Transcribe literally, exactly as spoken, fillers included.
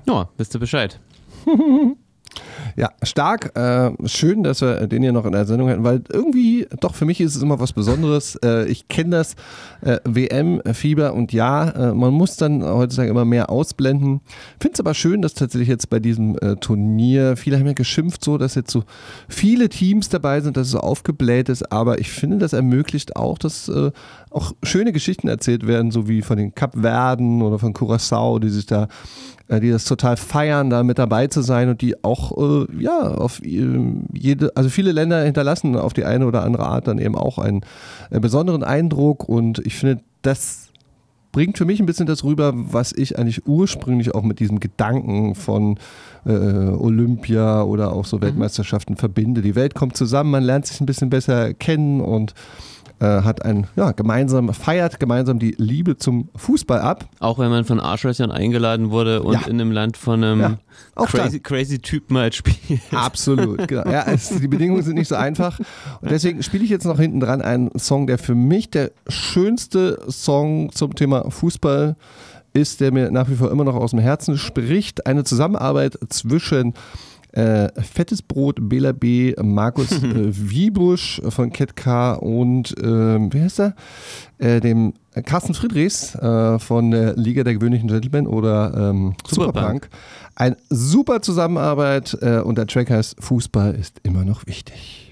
Ja, wisst ihr Bescheid. Ja, stark. Äh, schön, dass wir den hier noch in der Sendung hätten, weil irgendwie, doch für mich ist es immer was Besonderes. Äh, ich kenne das äh, W M-Fieber und ja, äh, man muss dann heutzutage immer mehr ausblenden. Finde es aber schön, dass tatsächlich jetzt bei diesem äh, Turnier, viele haben ja geschimpft so, dass jetzt so viele Teams dabei sind, dass es so aufgebläht ist, aber ich finde, das ermöglicht auch, dass äh, auch schöne Geschichten erzählt werden, so wie von den Kapverden oder von Curaçao, die sich da die das total feiern, da mit dabei zu sein und die auch, äh, ja, auf jede, also viele Länder hinterlassen auf die eine oder andere Art dann eben auch einen äh, besonderen Eindruck und ich finde, das bringt für mich ein bisschen das rüber, was ich eigentlich ursprünglich auch mit diesem Gedanken von äh, Olympia oder auch so Weltmeisterschaften mhm. verbinde. Die Welt kommt zusammen, man lernt sich ein bisschen besser kennen und hat ein, ja, gemeinsam, feiert gemeinsam die Liebe zum Fußball ab. Auch wenn man von Arschlöchern eingeladen wurde und ja. in einem Land von einem ja, crazy, crazy Typen halt spielt. Absolut, genau. Ja, es, die Bedingungen sind nicht so einfach. Und deswegen spiele ich jetzt noch hinten dran einen Song, der für mich der schönste Song zum Thema Fußball ist, der mir nach wie vor immer noch aus dem Herzen spricht. Eine Zusammenarbeit zwischen Äh, Fettes Brot, Bela B., Markus äh, Wiebusch von Ketka und äh, wie heißt er? Äh, dem Carsten Friedrichs äh, von der Liga der gewöhnlichen Gentlemen oder ähm, Superpunk. Eine super Zusammenarbeit äh, und der Track heißt Fußball ist immer noch wichtig.